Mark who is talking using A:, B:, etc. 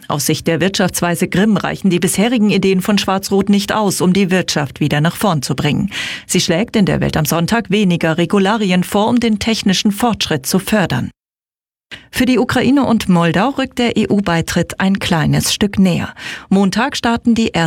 A: Aus Sicht der Wirtschaftsweise Grimm reichen die bisherigen Ideen von Schwarz-Rot nicht aus, um die Wirtschaft wieder nach vorn zu bringen. Sie schlägt in der Welt am Sonntag weniger Regularien vor, um den technischen Fortschritt zu fördern. Für die Ukraine und Moldau rückt der EU-Beitritt ein kleines Stück näher. Montag starten die